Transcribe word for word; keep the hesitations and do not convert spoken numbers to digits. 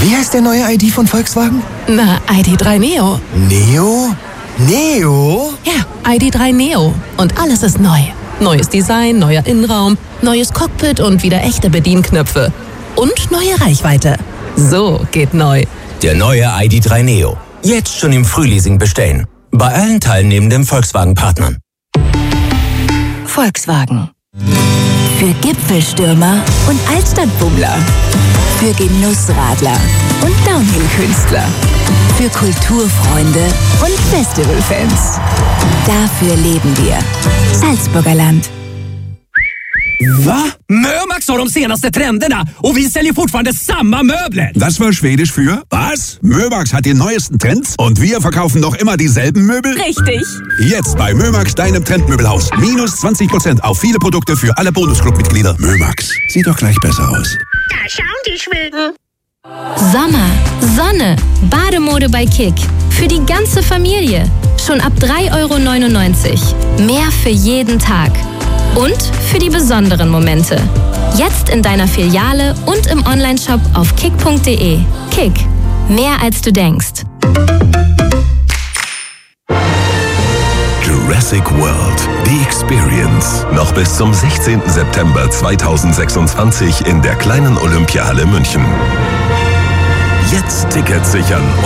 Wie heißt der neue I D von Volkswagen? Na, I D drei Neo. Neo? Neo? Ja, I D drei Neo. Und alles ist neu. Neues Design, neuer Innenraum, neues Cockpit und wieder echte Bedienknöpfe. Und neue Reichweite. So geht neu. Der neue I D drei Neo. Jetzt schon im Frühleasing bestellen. Bei allen teilnehmenden Volkswagen-Partnern. Volkswagen. Für Gipfelstürmer und Altstadtbummler. Für Genussradler und Downhill-Künstler. Für Kulturfreunde und Festivalfans. Dafür leben wir. Salzburger Land. Va? Mömax har de senaste trenderna och vi säljer fortfarande samma möbler. Das war Schwedisch für was? Mömax hat die neuesten Trends und wir verkaufen noch immer dieselben Möbel? Richtig. Jetzt bei Mömax, deinem Trendmöbelhaus. Minus zwanzig Prozent auf viele Produkte für alle Bonusclub-Mitglieder. Mömax, sieht doch gleich besser aus. Da schauen die Schweden. Sommer, Sonne, Bademode bei Kick. Für die ganze Familie. Schon ab drei Euro neunundneunzig. Mehr für jeden Tag. Und für die besonderen Momente. Jetzt in deiner Filiale und im Onlineshop auf kick punkt de. Kick. Mehr als du denkst. Jurassic World. The Experience. Noch bis zum sechzehnten September zweitausendsechsundzwanzig in der kleinen Olympiahalle München. Jetzt Tickets sichern